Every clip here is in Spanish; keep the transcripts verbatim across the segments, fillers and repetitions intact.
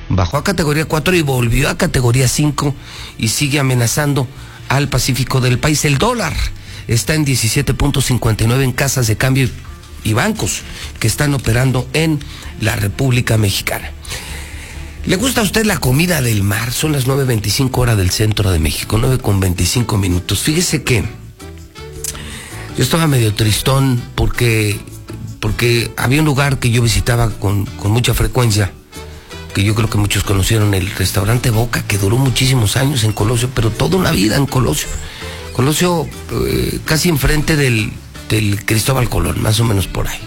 bajó a categoría cuatro y volvió a categoría cinco y sigue amenazando al Pacífico del país. El dólar está en diecisiete punto cincuenta y nueve en casas de cambio y bancos que están operando en la República Mexicana. ¿Le gusta a usted la comida del mar? Son las nueve veinticinco hora del centro de México, nueve con veinticinco minutos. Fíjese que yo estaba medio tristón porque, porque había un lugar que yo visitaba con, con mucha frecuencia, que yo creo que muchos conocieron, el restaurante Boca, que duró muchísimos años en Colosio, pero toda una vida en Colosio. Colosio eh, casi enfrente del, del Cristóbal Colón, más o menos por ahí.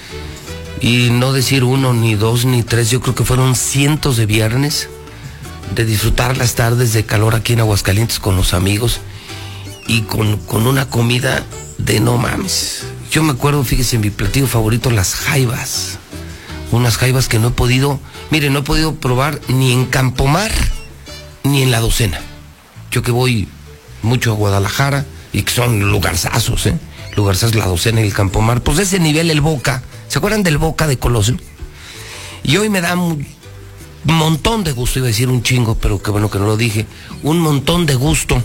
Y no decir uno, ni dos, ni tres, yo creo que fueron cientos de viernes de disfrutar las tardes de calor aquí en Aguascalientes con los amigos y con, con una comida de no mames. Yo me acuerdo, fíjese, en mi platillo favorito, las jaivas. Unas jaivas que no he podido, mire, no he podido probar ni en Campomar, ni en La Docena. Yo que voy mucho a Guadalajara y que son lugarzazos, ¿eh? Lugarzazos, La Docena y el Campomar. Pues de ese nivel el Boca. ¿Se acuerdan del Boca de Colosio? Y hoy me da un montón de gusto, iba a decir un chingo, pero qué bueno que no lo dije, un montón de gusto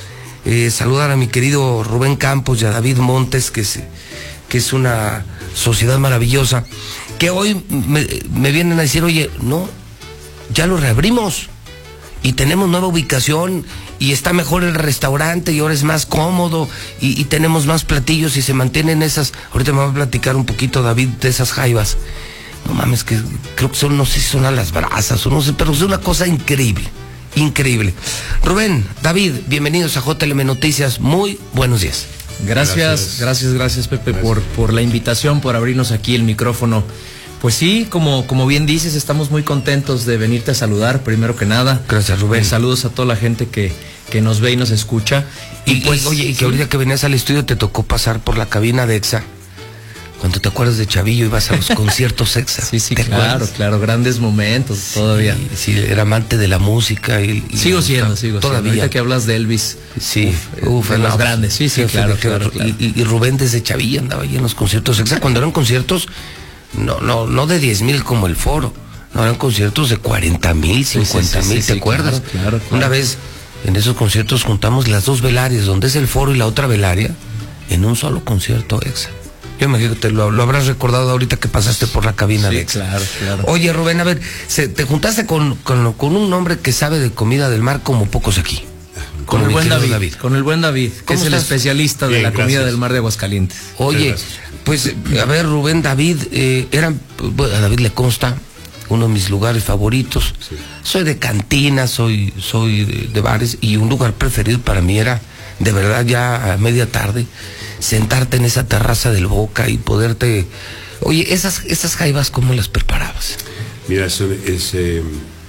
eh, saludar a mi querido Rubén Campos y a David Montes, que es, que es una sociedad maravillosa, que hoy me, me vienen a decir, oye, no, ya lo reabrimos y tenemos nueva ubicación y está mejor el restaurante y ahora es más cómodo y, y tenemos más platillos y se mantienen esas. Ahorita me va a platicar un poquito David de esas jaivas. No mames, que creo que son, no sé si son a las brasas o no sé, pero es una cosa increíble, increíble. Rubén, David, bienvenidos a J L M Noticias, muy buenos días. Gracias, gracias, gracias, gracias Pepe, gracias. Por, por la invitación, por abrirnos aquí el micrófono. Pues sí, como, como bien dices, estamos muy contentos de venirte a saludar, primero que nada. Gracias, Rubén. Eh, saludos a toda la gente que, que nos ve y nos escucha. Y, y pues, y, oye, y que sí, ahorita que venías al estudio te tocó pasar por la cabina de EXA. Cuando te acuerdas de Chavillo ibas a los conciertos EXA. Sí, sí, claro, acuerdas? Claro, grandes momentos, sí, todavía. Sí, era amante de la música. Y, y sigo siendo, sigo todavía. siendo. Ahorita que hablas de Elvis. Sí, uf, uf, de los no, grandes, sí, sí, sí claro, claro, claro. Y, y Rubén desde Chavillo andaba ahí en los conciertos EXA, cuando eran conciertos, no, no, no de diez mil como el Foro, no, eran conciertos de cuarenta mil, cincuenta mil, sí, sí, sí, ¿te sí, acuerdas? Claro, claro, claro. Una vez en esos conciertos juntamos las dos velarias, donde es el Foro y la otra velaria, en un solo concierto EXA. Yo me imagino que te lo, lo habrás recordado ahorita que pasaste por la cabina sí, de EXA. Claro, claro. Oye, Rubén, a ver, se, te juntaste con, con, con un hombre que sabe de comida del mar como pocos aquí. Con, con el buen David, David. Con el buen David, que es el especialista de Bien, la comida gracias. del mar de Aguascalientes. Oye, pues, a ver, Rubén, David, eh, eran, bueno, a David le consta, uno de mis lugares favoritos. Sí. Soy de cantinas, soy, soy de, de bares, y un lugar preferido para mí era, de verdad, ya a media tarde, sentarte en esa terraza del Boca y poderte... Oye, esas, esas jaivas, ¿cómo las preparabas? Mira, es, es eh,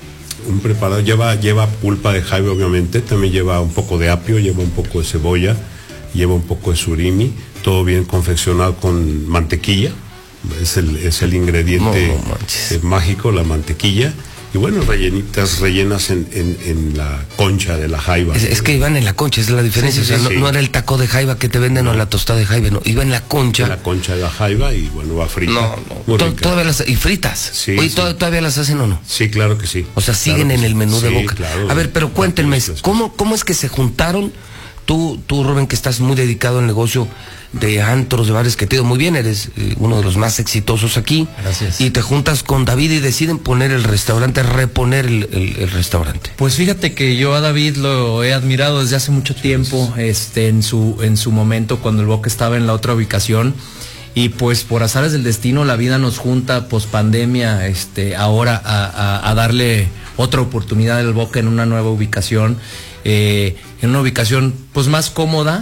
un preparado, lleva, lleva pulpa de jaiba, obviamente, también lleva un poco de apio, lleva un poco de cebolla, lleva un poco de surimi, todo bien confeccionado con mantequilla, es el, es el ingrediente no, no eh, mágico, la mantequilla. Y bueno, rellenitas, rellenas en, en, en la concha de la jaiba. Es, es que iban en la concha, esa es la diferencia. Sí, sí, o sea, sí, no, sí. no era el taco de jaiba que te venden no. o la tostada de jaiba, no. Iba en la concha. En la concha de la jaiba y bueno, va frita. No, no. To todavía las, y fritas. Sí, Oye, sí. ¿todavía las hacen o no? Sí, claro que sí. O sea, siguen claro en el sí. menú sí, de Boca. Claro, a ver, pero cuéntenme, ¿cómo, ¿cómo es que se juntaron? Tú, tú, Rubén, que estás muy dedicado al negocio de antros, de bares, que te ha ido muy bien, eres eh, uno de los más exitosos aquí. Gracias. Y te juntas con David y deciden poner el restaurante, reponer el, el, el restaurante. Pues fíjate que yo a David lo he admirado desde hace mucho tiempo, este, en su, en su momento cuando el Boca estaba en la otra ubicación. Y pues por azares del destino la vida nos junta post pandemia, este, ahora a, a, a darle otra oportunidad al Boca en una nueva ubicación. Eh, en una ubicación pues más cómoda,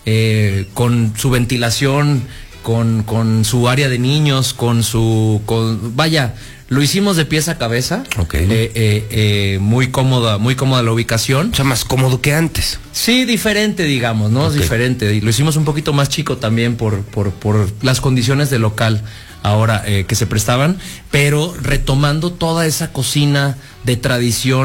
eh, con su ventilación, con, con su área de niños, con su, con, vaya, lo hicimos de pies a cabeza. Okay. eh, eh, eh, muy cómoda, muy cómoda la ubicación. O sea, más cómodo que antes. Sí, diferente, digamos, ¿no? Okay. Diferente. Y lo hicimos un poquito más chico también por, por, por las condiciones del local ahora eh, que se prestaban, pero retomando toda esa cocina de tradición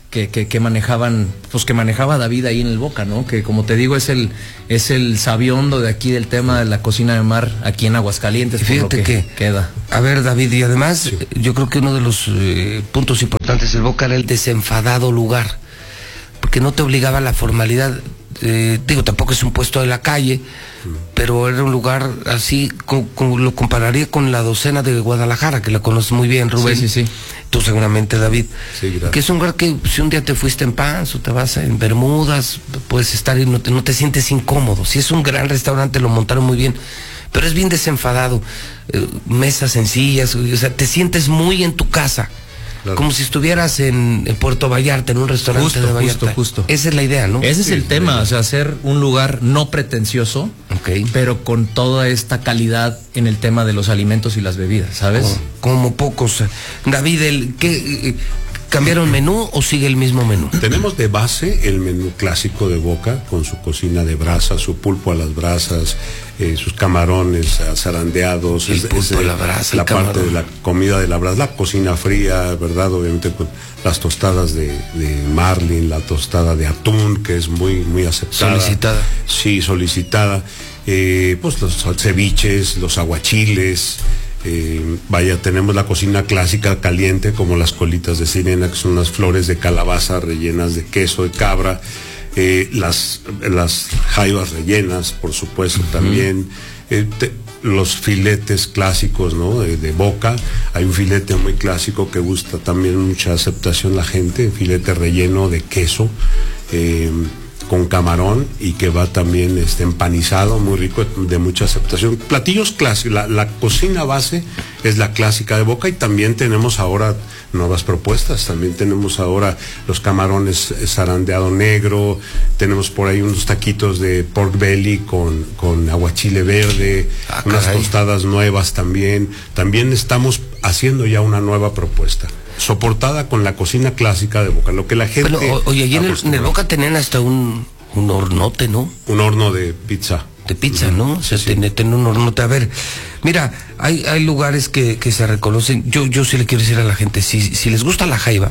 que, que, que manejaban, pues que manejaba David ahí en el Boca, ¿no? Que como te digo es el es el sabiondo de aquí del tema de la cocina de mar aquí en Aguascalientes. Fíjate que, que queda. A ver, David, y además sí. yo creo que uno de los eh, puntos importantes del Boca era el desenfadado lugar, porque no te obligaba a la formalidad. Eh, digo, tampoco es un puesto de la calle, pero era un lugar así, como, como lo compararía con la docena de Guadalajara, que la conoces muy bien, Rubén. Sí, sí, sí. Tú seguramente, David. Sí, gracias. Que es un lugar que si un día te fuiste en pants o te vas en bermudas, puedes estar y no te, no te sientes incómodo. Si es un gran restaurante, lo montaron muy bien, pero es bien desenfadado. Eh, mesas sencillas, o sea, te sientes muy en tu casa. Claro. Como si estuvieras en, en Puerto Vallarta, en un restaurante justo, de Vallarta. Justo, justo. Esa es la idea, ¿no? Ese es sí, el tema, o sea, hacer un lugar no pretencioso, okay. pero con toda esta calidad en el tema de los alimentos y las bebidas, ¿sabes? Como, como pocos. David, el, ¿qué, ¿cambiaron menú o sigue el mismo menú? Tenemos de base el menú clásico de Boca, con su cocina de brasa, su pulpo a las brasas, eh, sus camarones zarandeados. El es, pulpo es, a la brasa, la el parte camarón. de la comida de la brasa, la cocina fría, ¿verdad? Obviamente con las tostadas de, de marlin, la tostada de atún, que es muy, muy aceptada. Solicitada. Sí, solicitada. Eh, pues los ceviches, los aguachiles. Eh, vaya, tenemos la cocina clásica caliente, como las colitas de sirena, que son unas flores de calabaza rellenas de queso de cabra, eh, las, las jaivas rellenas, por supuesto, uh-huh. también, eh, te, los filetes clásicos, ¿no? De, de Boca. Hay un filete muy clásico que gusta también mucha aceptación la gente, filete relleno de queso, eh, con camarón, y que va también este, empanizado, muy rico, de mucha aceptación. Platillos clásicos, la, la cocina base es la clásica de Boca, y también tenemos ahora nuevas propuestas. También tenemos ahora los camarones zarandeado negro, tenemos por ahí unos taquitos de pork belly con, con aguachile verde, ah, unas caray. tostadas nuevas también. También estamos haciendo ya una nueva propuesta, soportada con la cocina clásica de Boca, lo que la gente... Pero, oye, allí en el, en el Boca tenían hasta un, un hornote, ¿no? Un horno de pizza. De pizza, ¿no? O sea, sí. tiene, tiene un hornote. A ver, mira, hay, hay lugares que, que se reconocen. Yo, yo sí le quiero decir a la gente, si, si les gusta la jaiba,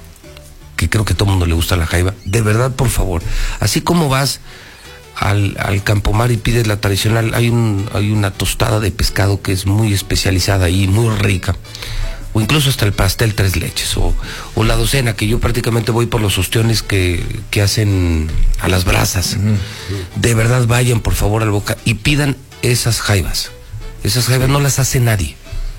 que creo que a todo el mundo le gusta la jaiba, de verdad, por favor, así como vas al, al Campomar y pides la tradicional, hay, un, hay una tostada de pescado que es muy especializada y muy rica. O incluso hasta el pastel tres leches, o, o la docena, que yo prácticamente voy por los ostiones que, que hacen a las brasas. Uh-huh. De verdad, vayan por favor al Boca y pidan esas jaivas. Esas jaivas no las hace nadie.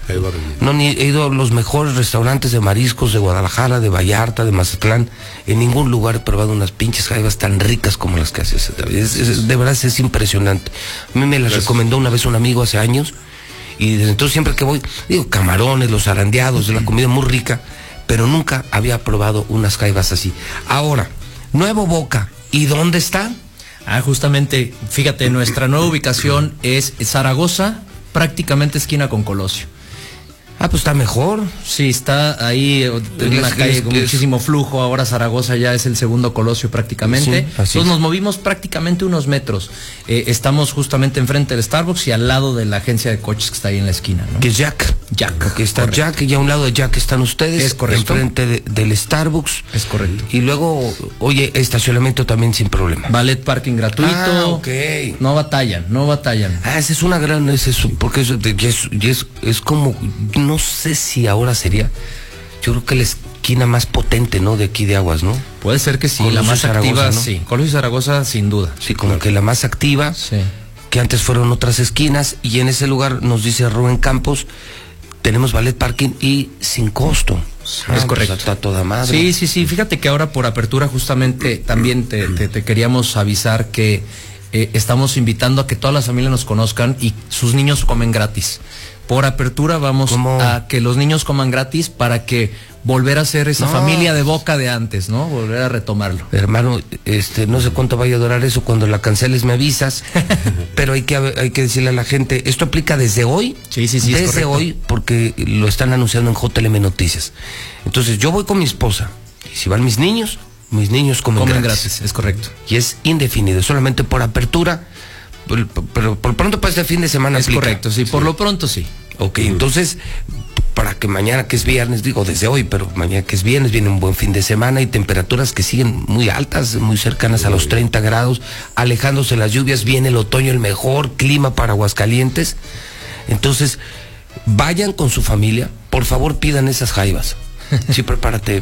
No, ni he ido a los mejores restaurantes de mariscos de Guadalajara, de Vallarta, de Mazatlán. En ningún lugar he probado unas pinches jaivas tan ricas como las que hace ese David. Es, es, de verdad es impresionante. A mí me las Gracias. recomendó una vez un amigo hace años. Y desde entonces siempre que voy, digo, camarones, los zarandeados, de la comida muy rica, pero nunca había probado unas jaivas así. Ahora, Nuevo Boca, ¿y dónde está? Ah, justamente, fíjate, nuestra nueva ubicación es Zaragoza, prácticamente esquina con Colosio. Ah, pues está mejor. Sí, está ahí en una calle con muchísimo flujo. Ahora Zaragoza ya es el segundo Colosio prácticamente. Sí, Entonces nos movimos prácticamente unos metros. Eh, estamos justamente enfrente del Starbucks y al lado de la agencia de coches que está ahí en la esquina, ¿no? Que es Jack. Jack. Aquí está correcto. Jack, y a un lado de Jack están ustedes. Es correcto. Enfrente de, del Starbucks. Es correcto. Y luego, oye, estacionamiento también sin problema. Ballet parking gratuito. Ah, ok. No batallan, no batallan. Ah, esa es una gran, ese es, porque es, es, es, es como, no sé si ahora sería, yo creo que la esquina más potente, ¿no? De aquí de Aguas, ¿no? Puede ser que sí, Colosio la más Zaragoza, activa, ¿no? Sí. Colosio y Zaragoza, sin duda. Sí, como claro. que la más activa, sí. que antes fueron otras esquinas, y en ese lugar, nos dice Rubén Campos, tenemos ballet parking y sin costo. Ah, es correcto. Pues está toda madre. Sí, sí, sí. Fíjate que ahora por apertura justamente también te, te, te queríamos avisar que eh, estamos invitando a que todas las familias nos conozcan y sus niños comen gratis. Por apertura vamos ¿Cómo? a que los niños coman gratis para que volver a ser esa no. familia de Boca de antes, ¿no? Volver a retomarlo. Hermano, este, no sé cuánto vaya a durar eso, cuando la canceles me avisas, pero hay que hay que decirle a la gente, esto aplica desde hoy, sí, sí, sí, desde hoy, porque lo están anunciando en J L M Noticias. Entonces yo voy con mi esposa, y si van mis niños, mis niños comen, comen gratis. gratis, es correcto. Y es indefinido, solamente por apertura, pero, pero por pronto para este fin de semana es aplica. correcto, sí, por sí. lo pronto sí. Ok, entonces para que mañana que es viernes, digo desde hoy, pero mañana que es viernes viene un buen fin de semana y temperaturas que siguen muy altas, muy cercanas a los treinta grados, alejándose las lluvias, viene el otoño, el mejor clima para Aguascalientes. Entonces, vayan con su familia, por favor pidan esas jaivas. Sí, prepárate.